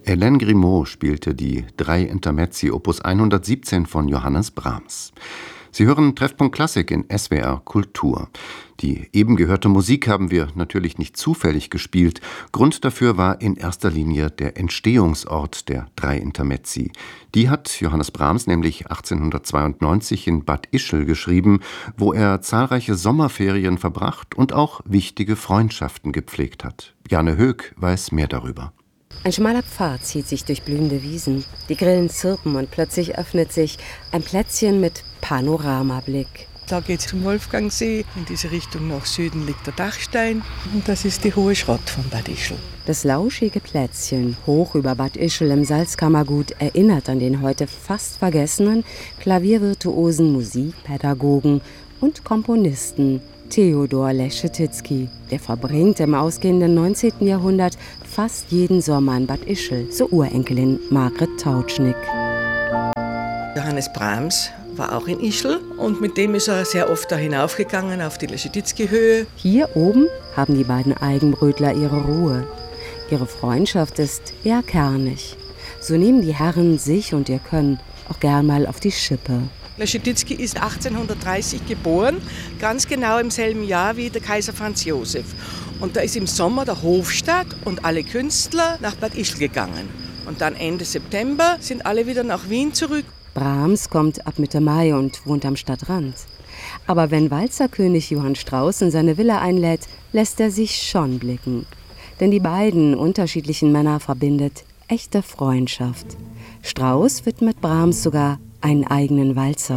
Hélène Grimaud spielte die 3 Intermezzi Opus 117 von Johannes Brahms. Sie hören Treffpunkt Klassik in SWR Kultur. Die eben gehörte Musik haben wir natürlich nicht zufällig gespielt. Grund dafür war in erster Linie der Entstehungsort der 3 Intermezzi. Die hat Johannes Brahms nämlich 1892 in Bad Ischl geschrieben, wo er zahlreiche Sommerferien verbracht und auch wichtige Freundschaften gepflegt hat. Jane Höck weiß mehr darüber. Ein schmaler Pfad zieht sich durch blühende Wiesen. Die Grillen zirpen und plötzlich öffnet sich ein Plätzchen mit Panoramablick. Da geht es zum Wolfgangsee. In diese Richtung nach Süden liegt der Dachstein. Und das ist die Hohe Schrott von Bad Ischl. Das lauschige Plätzchen hoch über Bad Ischl im Salzkammergut erinnert an den heute fast vergessenen Klaviervirtuosen, Musikpädagogen und Komponisten Theodor Leschetizky. Der verbringt im ausgehenden 19. Jahrhundert fast jeden Sommer in Bad Ischl, so Urenkelin Margret Tautschnig. Johannes Brahms war auch in Ischl und mit dem ist er sehr oft da hinaufgegangen auf die Leschetizky-Höhe. Hier oben haben die beiden Eigenbrötler ihre Ruhe. Ihre Freundschaft ist eher kernig. So nehmen die Herren sich und ihr Können auch gern mal auf die Schippe. Leschetizky ist 1830 geboren, ganz genau im selben Jahr wie der Kaiser Franz Josef. Und da ist im Sommer der Hofstaat und alle Künstler nach Bad Ischl gegangen. Und dann Ende September sind alle wieder nach Wien zurück. Brahms kommt ab Mitte Mai und wohnt am Stadtrand. Aber wenn Walzerkönig Johann Strauss in seine Villa einlädt, lässt er sich schon blicken. Denn die beiden unterschiedlichen Männer verbindet echte Freundschaft. Strauss widmet Brahms sogar einen eigenen Walzer.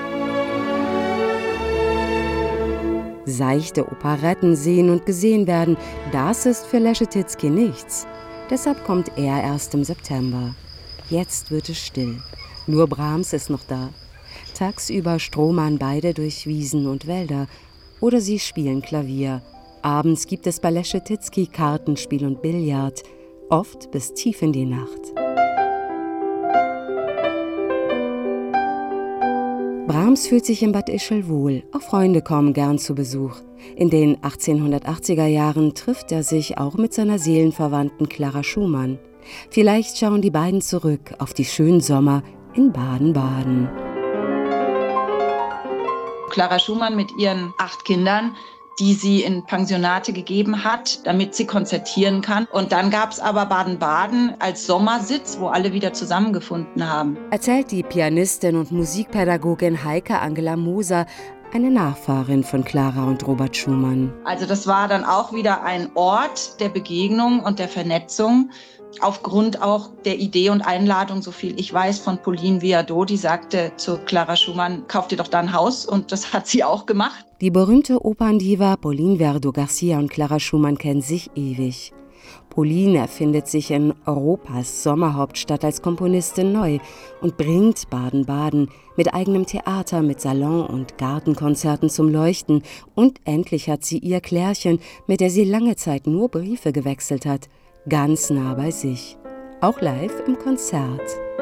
Seichte Operetten sehen und gesehen werden, das ist für Leschetizky nichts. Deshalb kommt er erst im September. Jetzt wird es still. Nur Brahms ist noch da. Tagsüber stromern beide durch Wiesen und Wälder. Oder sie spielen Klavier. Abends gibt es bei Leschetizky Kartenspiel und Billard. Oft bis tief in die Nacht. Brahms fühlt sich in Bad Ischl wohl. Auch Freunde kommen gern zu Besuch. In den 1880er Jahren trifft er sich auch mit seiner Seelenverwandten Clara Schumann. Vielleicht schauen die beiden zurück auf die schönen Sommer in Baden-Baden. Clara Schumann mit ihren 8 Kindern, die sie in Pensionate gegeben hat, damit sie konzertieren kann. Und dann gab es aber Baden-Baden als Sommersitz, wo alle wieder zusammengefunden haben. Erzählt die Pianistin und Musikpädagogin Heike Angela Moser, eine Nachfahrin von Clara und Robert Schumann. Also das war dann auch wieder ein Ort der Begegnung und der Vernetzung. Aufgrund auch der Idee und Einladung, so viel ich weiß, von Pauline Viardot, die sagte zu Clara Schumann, kauf dir doch da ein Haus. Und das hat sie auch gemacht. Die berühmte Operndiva Pauline Viardot-Garcia und Clara Schumann kennen sich ewig. Pauline erfindet sich in Europas Sommerhauptstadt als Komponistin neu und bringt Baden-Baden mit eigenem Theater, mit Salon- und Gartenkonzerten zum Leuchten. Und endlich hat sie ihr Klärchen, mit der sie lange Zeit nur Briefe gewechselt hat, ganz nah bei sich, auch live im Konzert.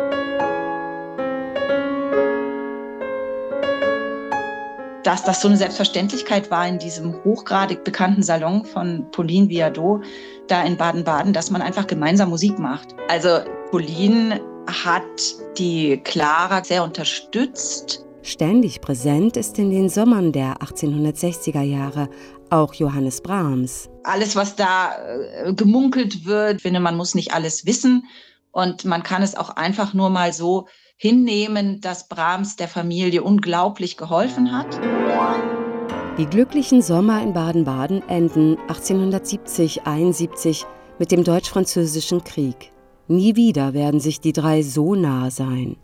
Dass das so eine Selbstverständlichkeit war in diesem hochgradig bekannten Salon von Pauline Viardot, da in Baden-Baden, dass man einfach gemeinsam Musik macht. Also Pauline hat die Clara sehr unterstützt. Ständig präsent ist in den Sommern der 1860er Jahre auch Johannes Brahms. Alles, was da gemunkelt wird, ich finde, man muss nicht alles wissen und man kann es auch einfach nur mal so hinnehmen, dass Brahms der Familie unglaublich geholfen hat. Die glücklichen Sommer in Baden-Baden enden 1870-71 mit dem Deutsch-Französischen Krieg. Nie wieder werden sich die drei so nah sein.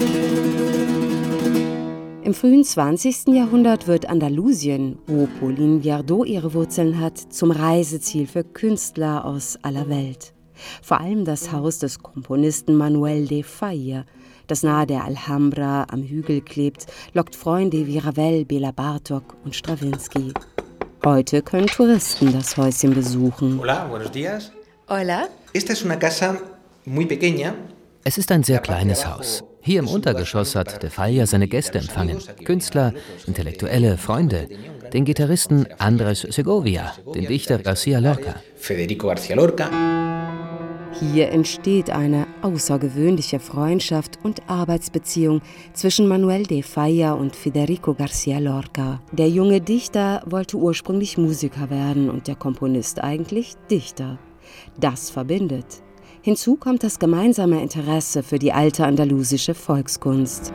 Im frühen 20. Jahrhundert wird Andalusien, wo Pauline Viardot ihre Wurzeln hat, zum Reiseziel für Künstler aus aller Welt. Vor allem das Haus des Komponisten Manuel de Falla, das nahe der Alhambra am Hügel klebt, lockt Freunde wie Ravel, Bela Bartok und Strawinsky. Heute können Touristen das Häuschen besuchen. Hola, buenos días. Hola. Esta es una casa muy pequeña. Es ist ein sehr kleines Haus. Hier im Untergeschoss hat de Falla seine Gäste empfangen. Künstler, Intellektuelle, Freunde. Den Gitarristen Andrés Segovia, den Dichter García Lorca. Federico García Lorca. Hier entsteht eine außergewöhnliche Freundschaft und Arbeitsbeziehung zwischen Manuel de Falla und Federico García Lorca. Der junge Dichter wollte ursprünglich Musiker werden und der Komponist eigentlich Dichter. Das verbindet. Hinzu kommt das gemeinsame Interesse für die alte andalusische Volkskunst.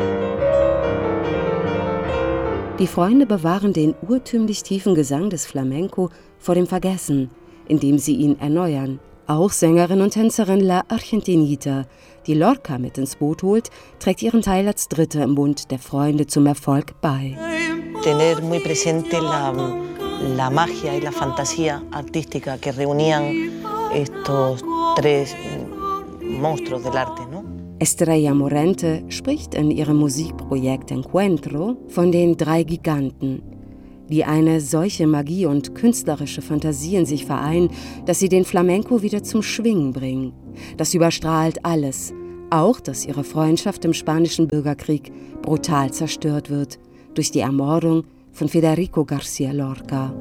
Die Freunde bewahren den urtümlich tiefen Gesang des Flamenco vor dem Vergessen, indem sie ihn erneuern. Auch Sängerin und Tänzerin La Argentinita, die Lorca mit ins Boot holt, trägt ihren Teil als Dritte im Bund der Freunde zum Erfolg bei. Tener muy presente la magia y la fantasía artística que reunían estos tres monstruos del arte, ¿no? Estrella Morente spricht in ihrem Musikprojekt Encuentro von den 3 Giganten, die eine solche Magie und künstlerische Fantasie in sich vereinen, dass sie den Flamenco wieder zum Schwingen bringen. Das überstrahlt alles, auch dass ihre Freundschaft im Spanischen Bürgerkrieg brutal zerstört wird durch die Ermordung von Federico García Lorca.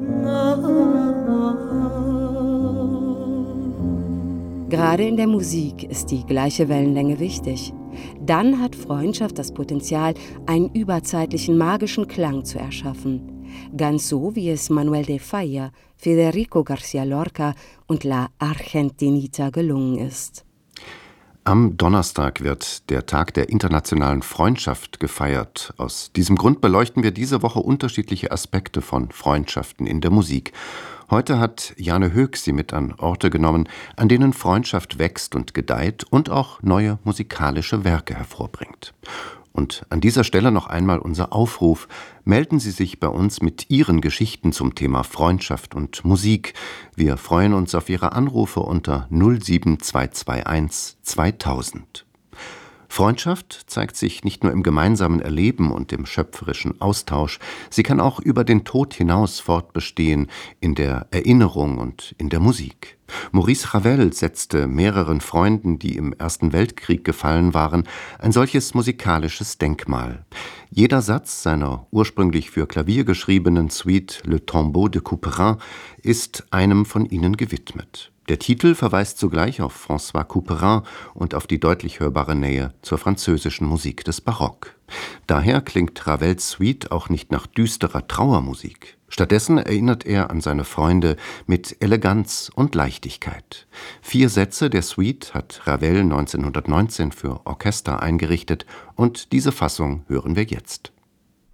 Gerade in der Musik ist die gleiche Wellenlänge wichtig. Dann hat Freundschaft das Potenzial, einen überzeitlichen magischen Klang zu erschaffen. Ganz so, wie es Manuel de Falla, Federico García Lorca und La Argentinita gelungen ist. Am Donnerstag wird der Tag der internationalen Freundschaft gefeiert. Aus diesem Grund beleuchten wir diese Woche unterschiedliche Aspekte von Freundschaften in der Musik. Heute hat Jane Höck sie mit an Orte genommen, an denen Freundschaft wächst und gedeiht und auch neue musikalische Werke hervorbringt. Und an dieser Stelle noch einmal unser Aufruf: Melden Sie sich bei uns mit Ihren Geschichten zum Thema Freundschaft und Musik. Wir freuen uns auf Ihre Anrufe unter 07221 2000. Freundschaft zeigt sich nicht nur im gemeinsamen Erleben und im schöpferischen Austausch, sie kann auch über den Tod hinaus fortbestehen, in der Erinnerung und in der Musik. Maurice Ravel setzte mehreren Freunden, die im Ersten Weltkrieg gefallen waren, ein solches musikalisches Denkmal. Jeder Satz seiner ursprünglich für Klavier geschriebenen Suite Le Tombeau de Couperin ist einem von ihnen gewidmet. Der Titel verweist zugleich auf François Couperin und auf die deutlich hörbare Nähe zur französischen Musik des Barock. Daher klingt Ravels Suite auch nicht nach düsterer Trauermusik. Stattdessen erinnert er an seine Freunde mit Eleganz und Leichtigkeit. 4 Sätze der Suite hat Ravel 1919 für Orchester eingerichtet und diese Fassung hören wir jetzt.